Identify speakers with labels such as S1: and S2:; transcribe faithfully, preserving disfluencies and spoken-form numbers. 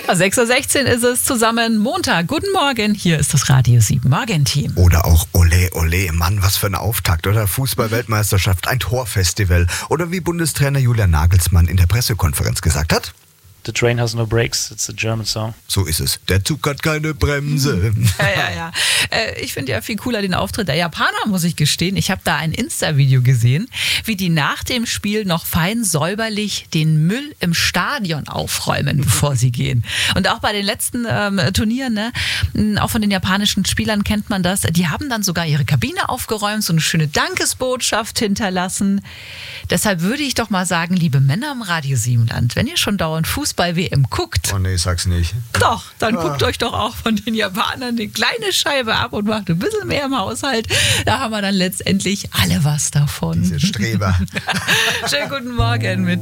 S1: sechs Uhr sechzehn ist es zusammen Montag. Guten Morgen, hier ist das Radio sieben Morgenteam.
S2: Oder auch Ole Ole, Mann, was für ein Auftakt, oder? Fußball-Weltmeisterschaft, ein Torfestival. Oder wie Bundestrainer Julian Nagelsmann in der Pressekonferenz gesagt hat:
S3: The train has no brakes, it's a German song.
S2: So ist es. Der Zug hat keine Bremse.
S1: Ja, ja, ja. Äh, ich finde ja viel cooler den Auftritt der Japaner, muss ich gestehen. Ich habe da ein Insta-Video gesehen, wie die nach dem Spiel noch fein säuberlich den Müll im Stadion aufräumen, bevor sie gehen. Und auch bei den letzten ähm, Turnieren, ne, auch von den japanischen Spielern kennt man das, die haben dann sogar ihre Kabine aufgeräumt, so eine schöne Dankesbotschaft hinterlassen. Deshalb würde ich doch mal sagen, liebe Männer im Radio Siebenland, wenn ihr schon dauernd Fußball-W M guckt,
S2: Oh nee, sag's nicht.
S1: doch, dann
S2: Ah.
S1: guckt euch doch auch von den Japanern eine kleine Scheibe ab und macht ein bisschen mehr im Haushalt. Da haben wir dann letztendlich alle was davon.
S2: Diese Streber.
S1: Schönen guten Morgen mit